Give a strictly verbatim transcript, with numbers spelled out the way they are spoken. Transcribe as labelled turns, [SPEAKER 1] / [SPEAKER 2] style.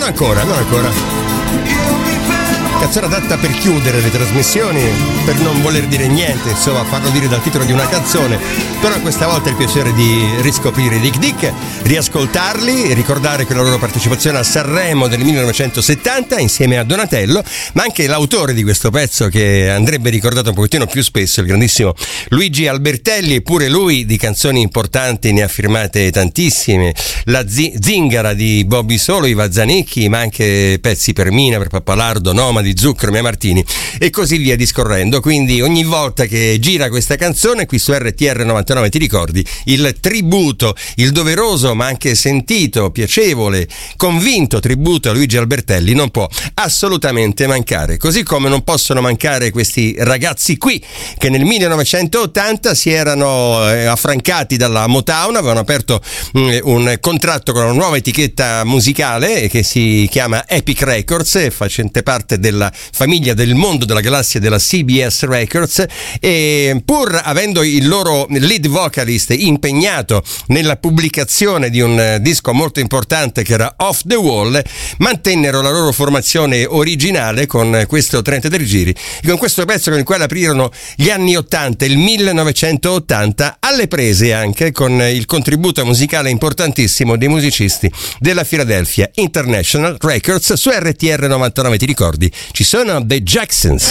[SPEAKER 1] ancora, non ancora. Canzone adatta per chiudere le trasmissioni, per non voler dire niente, insomma, farlo dire dal titolo di una canzone. Però questa volta è il piacere di riscoprire i Dick Dick, riascoltarli, ricordare che la loro partecipazione a Sanremo del millenovecentosettanta insieme a Donatello, ma anche l'autore di questo pezzo che andrebbe ricordato un pochettino più spesso, il grandissimo Luigi Albertelli. Eppure lui di canzoni importanti ne ha firmate tantissime, la zi- Zingara di Bobby Solo, i Vazzanicchi, ma anche pezzi per Mina, per Pappalardo, Nomadi, Zucchero, Mia Martini e così via discorrendo. Quindi ogni volta che gira questa canzone qui su R T R novantanove ti ricordi il tributo, il doveroso ma anche sentito, piacevole, convinto tributo a Luigi Albertelli non può assolutamente mancare, così come non possono mancare questi ragazzi qui che nel millenovecentottanta si erano eh, affrancati dalla Motown, avevano aperto mh, un contratto con una nuova etichetta musicale che si chiama Epic Records e facente parte della famiglia del mondo della galassia della C B S Records, e pur avendo il loro lead vocalist impegnato nella pubblicazione di un disco molto importante che era Off the Wall, mantennero la loro formazione originale con questo trentatré giri e con questo pezzo con il quale aprirono gli anni ottanta, il millenovecentottanta, alle prese anche con il contributo musicale importantissimo dei musicisti della Philadelphia International Records. Su R T R novantanove ti ricordi ci sono The Jacksons.